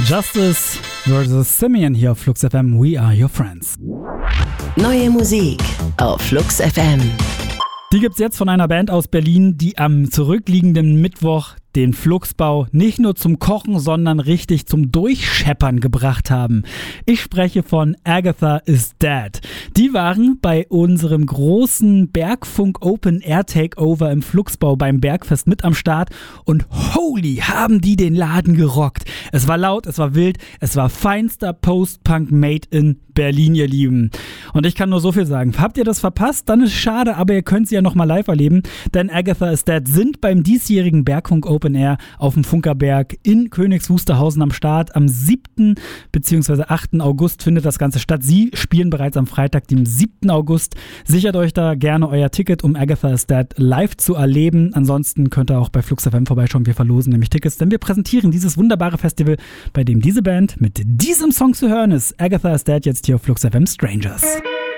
Justice vs. Simeon hier auf Flux FM. We are your friends. Neue Musik auf Flux FM. Die gibt's jetzt von einer Band aus Berlin, die am zurückliegenden Mittwoch den Fluxbau nicht nur zum Kochen, sondern richtig zum Durchscheppern gebracht haben. Ich spreche von Agatha is Dead. Die waren bei unserem großen Bergfunk Open Air Takeover im Fluxbau beim Bergfest mit am Start und holy, haben die den Laden gerockt. Es war laut, es war wild, es war feinster Post-Punk made in Berlin, ihr Lieben. Und ich kann nur so viel sagen. Habt ihr das verpasst? Dann ist schade, aber ihr könnt sie ja nochmal live erleben, denn Agatha is Dead sind beim diesjährigen Bergfunk Open Air auf dem Funkerberg in Königs Wusterhausen am Start. Am 7. bzw. 8. August findet das Ganze statt. Sie spielen bereits am Freitag, dem 7. August. Sichert euch da gerne euer Ticket, um Agatha is Dead live zu erleben. Ansonsten könnt ihr auch bei Flux FM vorbeischauen. Wir verlosen nämlich Tickets, denn wir präsentieren dieses wunderbare Festival, bei dem diese Band mit diesem Song zu hören ist. Agatha is Dead jetzt hier auf Flux FM Strangers.